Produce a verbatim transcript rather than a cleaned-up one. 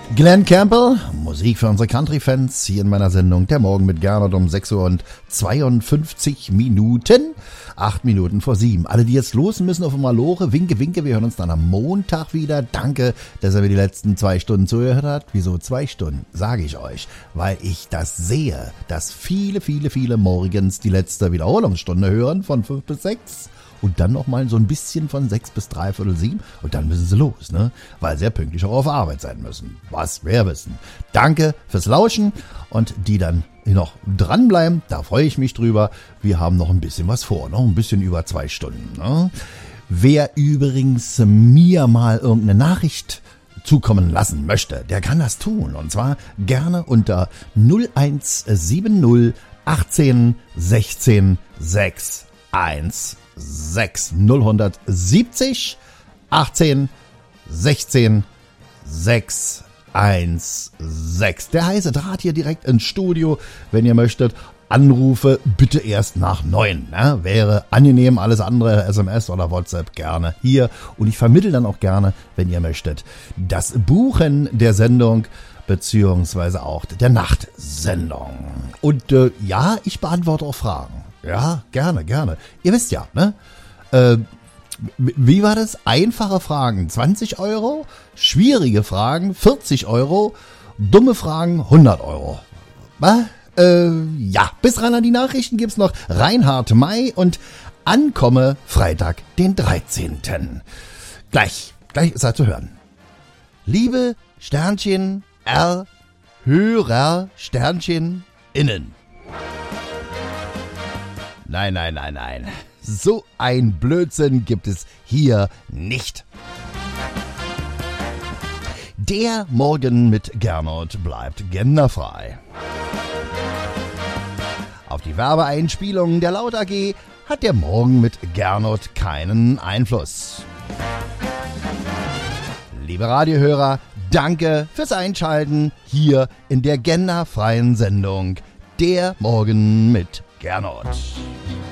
Glenn Campbell, Musik für unsere Country-Fans, hier in meiner Sendung Der Morgen mit Gernot um sechs Uhr und zweiundfünfzig Minuten, acht Minuten vor sieben. Alle, die jetzt los müssen auf Malore, winke, winke, wir hören uns dann am Montag wieder. Danke, dass er mir die letzten zwei Stunden zugehört hat. Wieso zwei Stunden? Sage ich euch, weil ich das sehe, dass viele, viele, viele morgens die letzte Wiederholungsstunde hören von fünf bis sechs. Und dann noch mal so ein bisschen von sechs bis dreiviertel sieben. Und dann müssen sie los, ne? Weil sie ja pünktlich auch auf Arbeit sein müssen. Was wir wissen. Danke fürs Lauschen. Und die dann noch dranbleiben, da freue ich mich drüber. Wir haben noch ein bisschen was vor. Noch ein bisschen über zwei Stunden, ne? Wer übrigens mir mal irgendeine Nachricht zukommen lassen möchte, der kann das tun. Und zwar gerne unter null eins sieben null achtzehn sechzehn sechs eins sechs null siebzig achtzehn sechzehn sechs eins sechs. Der heiße Draht hier direkt ins Studio. Wenn ihr möchtet, Anrufe bitte erst nach neun. Ne? Wäre angenehm, alles andere S M S oder WhatsApp gerne hier. Und ich vermittle dann auch gerne, wenn ihr möchtet, das Buchen der Sendung beziehungsweise auch der Nachtsendung. Und äh, ja, ich beantworte auch Fragen. Ja, gerne, gerne. Ihr wisst ja, ne? Äh, wie war das? Einfache Fragen zwanzig Euro, schwierige Fragen vierzig Euro, dumme Fragen hundert Euro. Was? Äh, ja, bis ran an die Nachrichten gibt's noch Reinhard May und Ankomme Freitag, den dreizehnten Gleich, gleich ist er zu hören. Liebe Sternchen R, Hörer Sternchen innen. Nein, nein, nein, nein. So ein Blödsinn gibt es hier nicht. Der Morgen mit Gernot bleibt genderfrei. Auf die Werbeeinspielungen der Laut A G hat der Morgen mit Gernot keinen Einfluss. Liebe Radiohörer, danke fürs Einschalten hier in der genderfreien Sendung Der Morgen mit Gernot.